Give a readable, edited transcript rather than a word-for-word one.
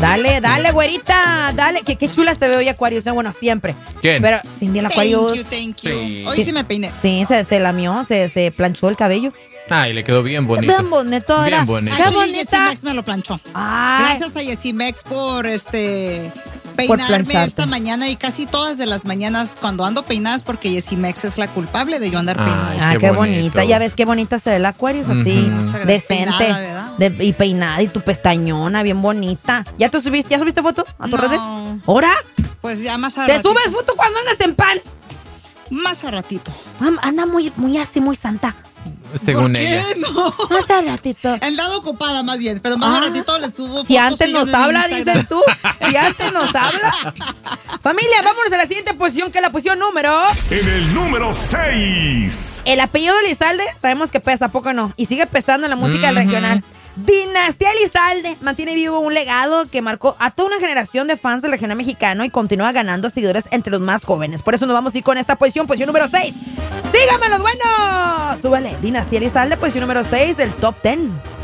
Dale, güerita, dale. Qué chula se ve hoy Aquarius, bueno, siempre. ¿Quién? Pero Cindy el Aquarius. Thank you. Sí. Hoy sí me peiné. Sí, se lamió, se planchó el cabello. Ay, le quedó bien bonito. Bien bonito, Bien era. bonito. ¡Qué Actually, bonita! Yesimex me lo planchó. Ay. Gracias a Yesimex por peinarme plancharte. esta mañana y casi todas de las mañanas cuando ando peinada es porque Yesimex es la culpable de yo andar peinada. Ah, Qué qué bonito. bonita. Ya ves qué bonita se ve el Aquarius, así, Muchas gracias. decente. Peinada, ¿verdad? Y peinada y tu pestañona, bien bonita. ¿Ya subiste foto a tu No. redes? ¿Ahora? Pues ya más a ¿Te ratito. subes foto cuando andas en pants? Más a ratito. Anda muy así, muy santa. Según ¿Por qué ella. no? Más a ratito. He andado ocupada más bien, pero más a ratito les subo fotos. Si antes y yo nos en mi habla, Instagram. dices tú. Si antes nos habla. Familia, vámonos a la siguiente posición, que es la posición número... En el número 6. El apellido de Elizalde, sabemos que pesa, ¿a poco no? Y sigue pesando en la música del regional. Dinastía Elizalde mantiene vivo un legado que marcó a toda una generación de fans del regional mexicano y continúa ganando seguidores entre los más jóvenes. Por eso nos vamos a ir con esta posición número 6. ¡Síganme los buenos! Súbele, Dinastía Elizalde, posición número 6 del Top 10.